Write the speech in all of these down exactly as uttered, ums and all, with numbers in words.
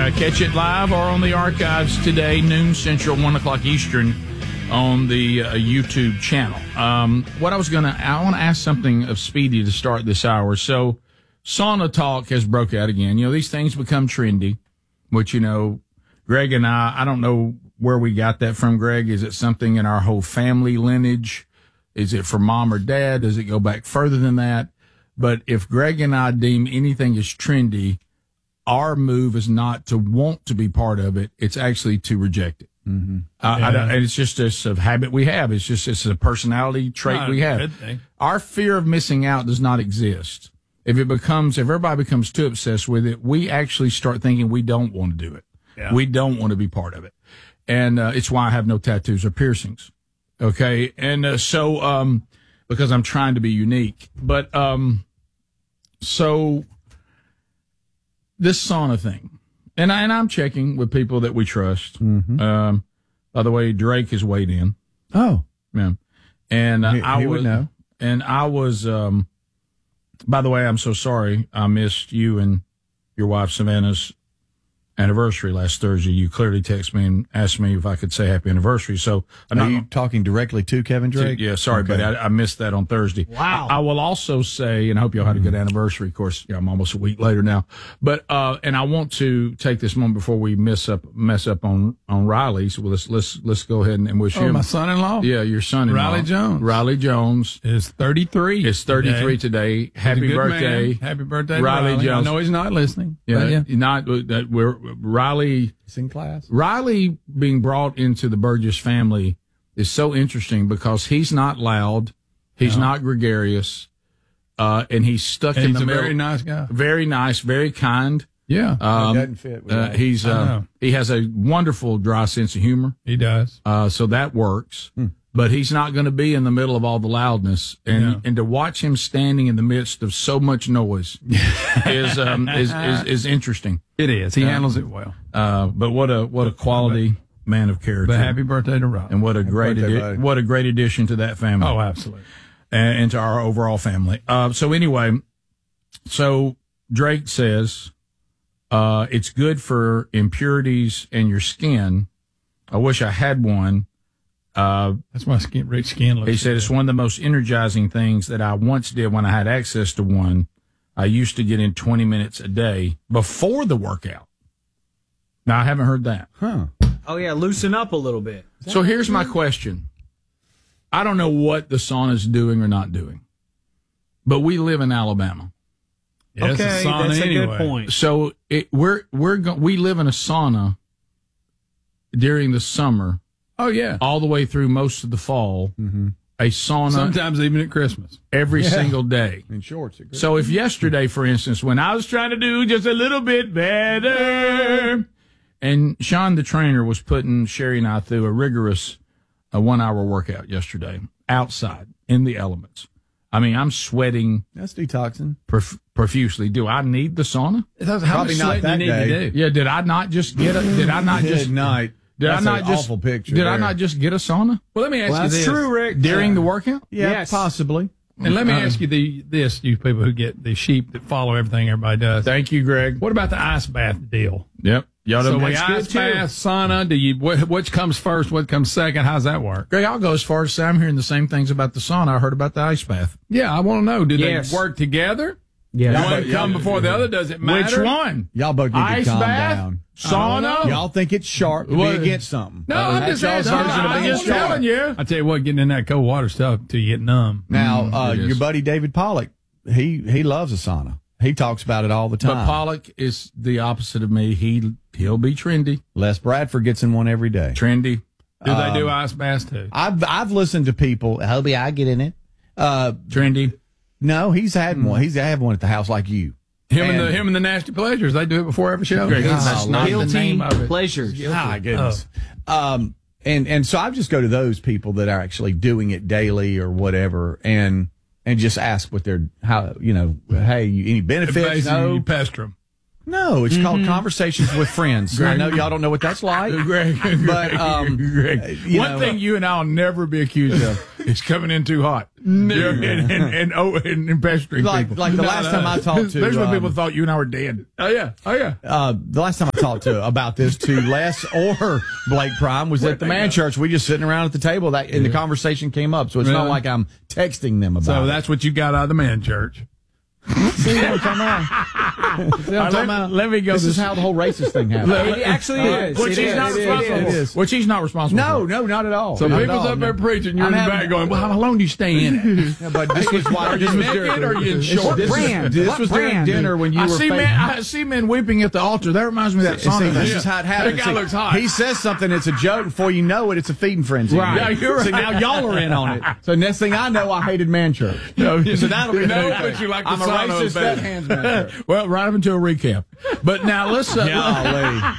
Uh, catch it live or on the archives today, noon Central, one o'clock Eastern, on the uh, YouTube channel. Um, what I was going to, I want to ask something of Speedy to start this hour. So, sauna talk has broke out again. You know, these things become trendy, which, you know, Greg and I, I don't know where we got that from, Greg. Is it something in our whole family lineage? Is it from mom or dad? Does it go back further than that? But if Greg and I deem anything as trendy, our move is not to want to be part of it. It's actually to reject it. Mm-hmm. Uh, yeah. I don't, and it's just a habit we have. It's just it's a personality trait Not we have. Our fear of missing out does not exist. If it becomes, if everybody becomes too obsessed with it, we actually start thinking we don't want to do it. Yeah. We don't want to be part of it. And uh, it's why I have no tattoos or piercings. Okay. And uh, so, um, because I'm trying to be unique. But um, so this sauna thing, and, I, and I'm checking with people that we trust. Mm-hmm. Um, by the way, Drake has weighed in. Oh. Yeah. And uh, he, I he was, would know. And I was, um, by the way, I'm so sorry I missed you and your wife Savannah's anniversary last Thursday. You clearly texted me and asked me if I could say happy anniversary. So I'm Are not you talking directly to Kevin Drake? To, yeah, sorry, okay. but I, I missed that on Thursday. Wow. I, I will also say, and I hope y'all had a good anniversary. Of course, you know, I'm almost a week later now. But uh, and I want to take this moment before we mess up mess up on on Riley. So let's let's let's go ahead and, and wish Oh, him. my son-in-law? Yeah, your son-in-law, Riley Jones. Riley Jones is thirty-three. Is thirty-three today. today. Happy He's a good birthday, man. Happy birthday, to Riley, Riley Jones. I know he's not listening. Yeah, Yeah, not that we're Riley. He's in class. Riley being brought into the Burgess family is so interesting because he's not loud, he's No. not gregarious, uh, and he's stuck And in he's the a middle. very nice guy. Very nice, very kind. Yeah, Um, It doesn't fit with uh, that. he's I uh, know. he has a wonderful dry sense of humor, he does. uh, so that works. Hmm. But he's not going to be in the middle of all the loudness, and Yeah. and to watch him standing in the midst of so much noise is, um, is is is interesting. It is. He Uh, handles it well. Uh, but what a what a quality man of character. But happy birthday to Rob. And what a great birthday, addi- buddy. what a great addition to that family. Oh, absolutely. And, and to our overall family. Uh, so anyway, so Drake says uh, it's good for impurities in your skin. I wish I had one. Uh, That's why skin, rich skin looks he said so it's good. one of the most energizing things that I once did when I had access to one. I used to get in twenty minutes a day before the workout. Now I haven't heard that. Huh. Oh, yeah, loosen up a little bit. So here's my question. I don't know what the sauna's doing or not doing, but we live in Alabama. Yeah, it's a okay, sauna that's a anyway. good point. So it, we're we're go, we live in a sauna during the summer, Oh, yeah. all the way through most of the fall. Mm-hmm. A sauna Sometimes even at Christmas. every Yeah. single day. In shorts. it goes. So if yesterday, for instance, when I was trying to do just a little bit better, and Sean the trainer was putting Sherry and I through a rigorous a one hour workout yesterday outside in the elements. I mean, I'm sweating That's detoxing. prof- profusely. Do I need the sauna? That's how Probably much not sweating that you need day. to do. Yeah. Did I not just get a? Did I not just? Good night. Did That's I not an just? awful picture Did I there. not just get a sauna Well, let me ask Well, you that's this. true, Rick. during the workout? Yeah, Yes. possibly. And let me Uh, ask you the this, you people who get the sheep that follow everything everybody does. Thank you, Greg. What about the ice bath deal? Yep. Y'all So done we that's ice good, too. bath, sauna. Do you wh- which comes first? What comes second? How's that work? Greg, I'll go as far as to say I'm hearing the same things about the sauna I heard about the ice bath. Yeah, I want to know. Do Yes. they work together? Yeah. One but- come yeah, before the yeah. other? Does it matter? Which one? Y'all both need Ice to calm bath? down. Sauna? Y'all think it's sharp to What? be against something. No, I'm That's just y'all's asking. version of I'm being just sharp. telling you. I tell you what, getting in that cold water stuff till you get numb. Now, Mm, uh, it is. your buddy David Pollock, he he loves a sauna. He talks about it all the time. But Pollock is the opposite of me. He he'll be trendy, Les Bradford gets in one every day. trendy. Do they do Um, ice baths too? I've I've listened to people. Hobie, I get in it. Uh, Trendy. no, he's had one. He's had one at the house like you. Him and, and- the him and the Nasty Pleasures. They do it before every show. Greg, that's not the Guilty name of it. pleasures. My goodness. Um, and and so I just go to those people that are actually doing it daily or whatever, and and just ask what they're how you know. Hey, you, any benefits? Basically, No. you pester them. No, it's Mm-hmm. called Conversations with Friends. I know y'all don't know what that's like. Greg, But, um, Greg, you one know, thing you and I'll never be accused of is coming in too hot. No. And, and, and, and, oh, and, and pestering Like, people. like the No, last no. time I talked to, There's when um, people thought you and I were dead. Oh, yeah. Oh, yeah. uh, the last time I talked to about this to Les or Blake Prime was at the Man Church. We just sitting around at the table that, and the conversation came up. So it's not Really? like I'm texting them about So it. that's what you got out of the man church. See what I'm talking about? See what I'm Let- talking about? let me go This this- is how the whole racist thing happened. It actually is. Which It he's is. not It is. responsible It for. is. Which he's not responsible No, for. no, not at all. So Not at people's all, up there no. preaching, you're I'm in the having- back going, well, how long do you stay in it? Yeah, but this was why this was naked during, or you in this- shorts? This, Brand. this What was during brand? dinner when you I were see, fake- men, I see men weeping at the altar. That reminds me of that See, song. this Yeah. is how it happens. That guy See, looks hot. He says something, it's a joke. Before you know it, it's a feeding frenzy. Right. Yeah, you're So right. now y'all are in on it. So next thing I know, I hated Man Church. No, So that'll be a No, new but thing. you like the I'm a Sonos racist better. that hands Man Church. Well, right up until a recap. But now let's. Uh, Golly.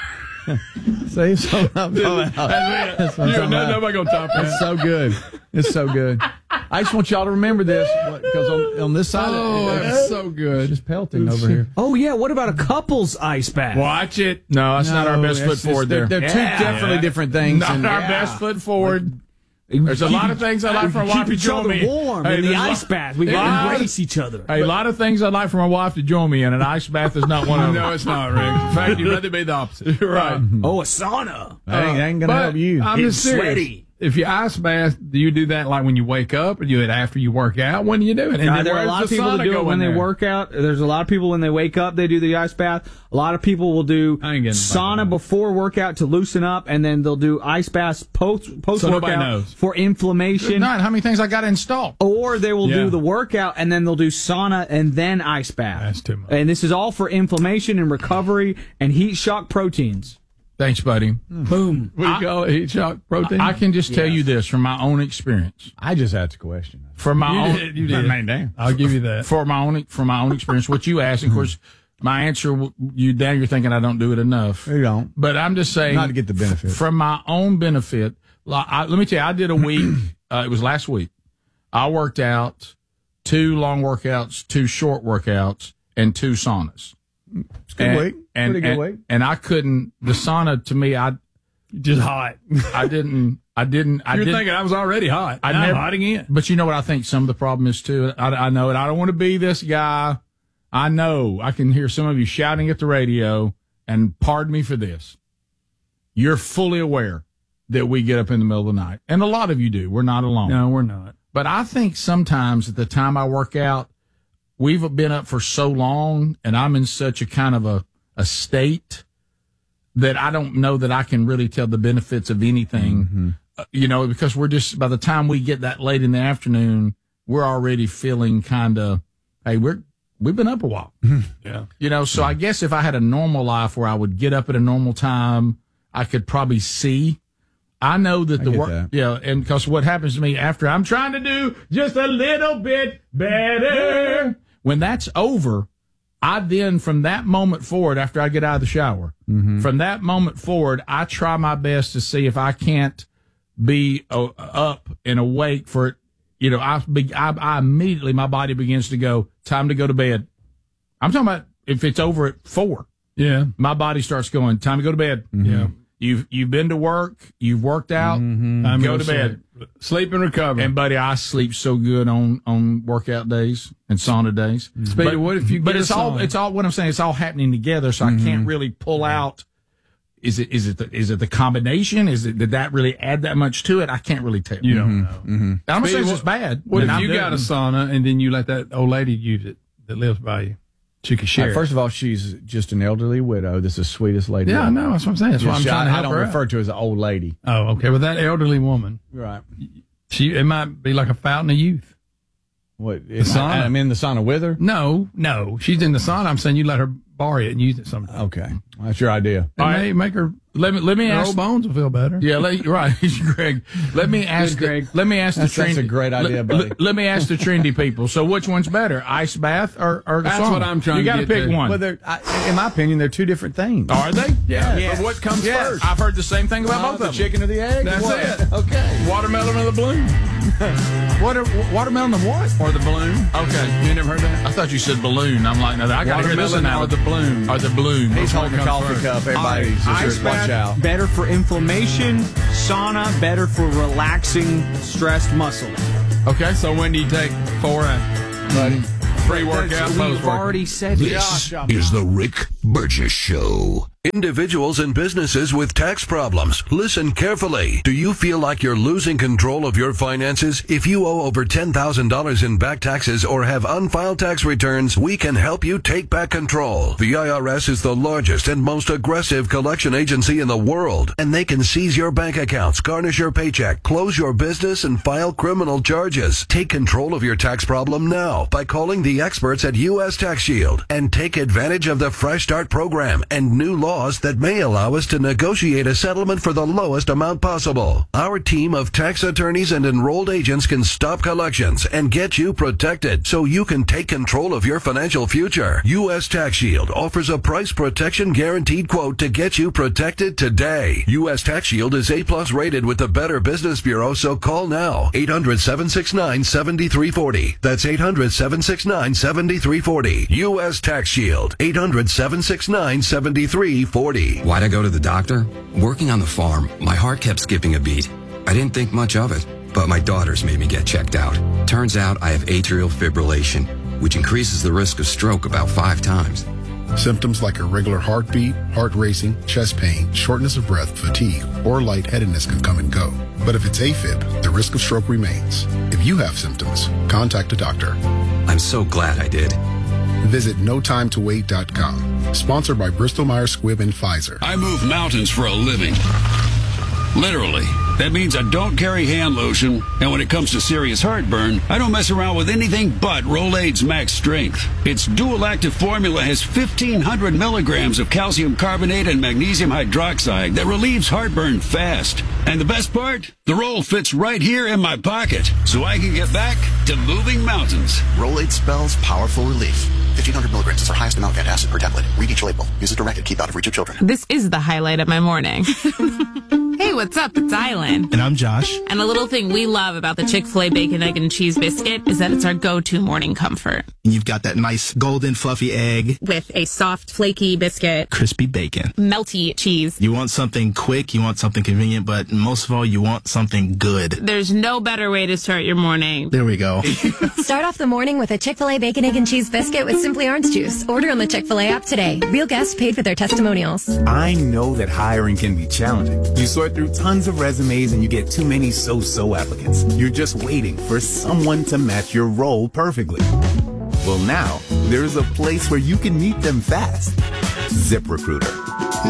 See, so I'm talking about. That's what I'm You, talking no, about. nobody going to top that. It's so good. It's so good. I just want y'all to remember this because on, on this side, Oh, of it, that's so good. just pelting over here. Oh, yeah. What about a couple's ice bath? Watch it. No, that's not our best No, foot it's just- forward there. They're, they're Yeah. two definitely Yeah. different things. Not and- our yeah. best foot forward. There's a lot of things I like from my wife Keep to each join other me. warm Hey, in the there's a ice lot- bath. We Yeah. can embrace each other. Hey, a lot of things I'd like for my wife to join me in. An ice bath is not one of them. No, it's not, Rick. In fact, you'd rather be the opposite. Right. Oh, a sauna. That ain't, that ain't gonna But help you. I'm It's just serious. sweaty. If you ice bath, do you do that like when you wake up, or do you do it after you work out? When do you do it? And Uh, then there are a where's lot of the people that sauna do it go when in they there? work out. There's a lot of people when they wake up, they do the ice bath. A lot of people will do I ain't getting sauna invited. before workout to loosen up, and then they'll do ice baths post post nobody workout knows. for inflammation. Not how many things I got installed. Or they will Yeah. do the workout and then they'll do sauna and then ice bath. That's too much. And this is all for inflammation and recovery and heat shock proteins. Thanks, buddy. Boom. What do you call it? Heat shock protein? I can just tell you this from my own experience. I just asked a question. From my You own, did, you did. Man, damn. I'll give you that. for my own from my own experience. What you asked, of course, my answer. You now you're thinking I don't do it enough. You don't. But I'm just saying, Not to get the benefit. From my own benefit, like, I, let me tell you, I did a week. uh, it was last week. I worked out two long workouts, two short workouts, and two saunas. It's a good and, week. And, Pretty good and, week. and I couldn't. The sauna to me, I Just hot. I didn't. I didn't. I You're didn't. thinking I was already hot. I Now never- I'm hot again. But you know what I think some of the problem is too? I, I know it. I don't want to be this guy. I know I can hear some of you shouting at the radio, and pardon me for this. You're fully aware that we get up in the middle of the night, and a lot of you do. We're not alone. No, we're not. But I think sometimes at the time I work out, we've been up for so long, and I'm in such a kind of a, a state that I don't know that I can really tell the benefits of anything. Mm-hmm. Uh, you know, because we're just, by the time we get that late in the afternoon, we're already feeling kind of, hey, we're, we've been up a while. Yeah. You know, so I guess if I had a normal life where I would get up at a normal time, I could probably see. I know that I the get work, that. yeah, and because what happens to me after I'm trying to do just a little bit better, when that's over, I then, from that moment forward, after I get out of the shower, Mm-hmm. from that moment forward, I try my best to see if I can't be uh, up and awake for it. You know, I, be, I, I immediately, my body begins to go, time to go to bed. I'm talking about if it's over at four, Yeah. my body starts going, time to go to bed. Yeah. You've, you've been to work, you've worked out, I'm go gonna to bed. Sleep. sleep and recover. And buddy, I sleep so good on, on workout days and sauna days. Speedy, what if you But get it's a all, sauna? it's all, what I'm saying, it's all happening together. So I can't really pull out. Is it, is it, the, is it the combination? Is it, did that really add that much to it? I can't really tell. You don't know. I'm not Speedy, saying what- it's bad. What and if I'm you doing got a it. sauna and then you let that old lady use it that lives by you? She could share. Uh, it. first of all, she's just an elderly widow. This is the sweetest lady. yeah, I ever. know. That's what I'm saying. That's why I'm Just- trying to I, I help don't her refer out. to her as an old lady. Oh, okay. Well, that elderly woman, Right. she it might be like a fountain of youth. What? Is sauna. I, I'm in the sauna with her. No, no, she's in the sauna. I'm saying you let her borrow it and use it sometime. Okay, that's your idea. It may make her Let me, let me her ask. old bones will feel better. Yeah, let, right, Greg. Let me ask. The, Greg. let me ask the That's- that's trendy. a great idea, let, buddy. Let, let me ask the trendy people. So, which one's better, ice bath or, or the That's sauna? what I'm trying You to got to get pick to. one. Well, they're, I, in my opinion, they're two different things. Are they? Yeah. Yes. But what comes Yes. first? I've heard the same thing about Uh, both the of them. chicken or the egg? That's What? it. Okay. Watermelon or the balloon? What? Are, watermelon and what? Or the balloon. Okay. You never heard that? I thought you said balloon. I'm like, no, I got to hear this Watermelon now. or the balloon. Or the balloon. He's Which one holding a comes coffee first? cup. Everybody, Ice just watch bath, out. better for inflammation. Sauna, better for relaxing stressed muscle. Okay. So when do you take four after? Buddy. Pre-workout, That's- We've post-workout. already said This this. is the Rick Burgess Show. Individuals and businesses with tax problems, listen carefully. Do you feel like you're losing control of your finances? If you owe over ten thousand dollars in back taxes or have unfiled tax returns, we can help you take back control. The I R S is the largest and most aggressive collection agency in the world, and they can seize your bank accounts, garnish your paycheck, close your business, and file criminal charges. Take control of your tax problem now by calling the experts at U S Tax Shield and take advantage of the Fresh Start program and new laws that may allow us to negotiate a settlement for the lowest amount possible. Our team of tax attorneys and enrolled agents can stop collections and get you protected so you can take control of your financial future. U S Tax Shield offers a price protection guaranteed quote to get you protected today. U S Tax Shield is A plus rated with the Better Business Bureau, so call now. eight hundred, seven six nine, seven three four zero. That's eight hundred, seven six nine, seven three four zero. U S Tax Shield. eight hundred, seven six nine, seven three four zero. Why'd I go to the doctor? Working on the farm, my heart kept skipping a beat. I didn't think much of it, but my daughters made me get checked out. Turns out I have atrial fibrillation, which increases the risk of stroke about five times. Symptoms like irregular heartbeat, heart racing, chest pain, shortness of breath, fatigue, or lightheadedness can come and go. But if it's AFib, the risk of stroke remains. If you have symptoms, contact a doctor. I'm so glad I did. Visit no time to wait dot com. Sponsored by Bristol Myers Squibb and Pfizer. I move mountains for a living. Literally. That means I don't carry hand lotion, and when it comes to serious heartburn, I don't mess around with anything but Rolaids Max Strength. Its dual-active formula has fifteen hundred milligrams of calcium carbonate and magnesium hydroxide that relieves heartburn fast. And the best part? The roll fits right here in my pocket, so I can get back to moving mountains. Rolaids spells powerful relief. fifteen hundred milligrams is our highest amount of antacid per tablet. Read each label. Use as directed. Keep out of reach of children. This is the highlight of my morning. Hey, what's up? It's Island. And I'm Josh. And a little thing we love about the Chick-fil-A Bacon, Egg, and Cheese Biscuit is that it's our go-to morning comfort. And you've got that nice golden fluffy egg. With a soft, flaky biscuit. Crispy bacon. Melty cheese. You want something quick, you want something convenient, but most of all, you want something good. There's no better way to start your morning. There we go. Start off the morning with a Chick-fil-A Bacon, Egg, and Cheese Biscuit with Simply Orange Juice. Order on the Chick-fil-A app today. Real guests paid for their testimonials. I know that hiring can be challenging. You sort through tons of resumes and you get too many so-so applicants. You're just waiting for someone to match your role perfectly. Well, now, there's a place where you can meet them fast. ZipRecruiter.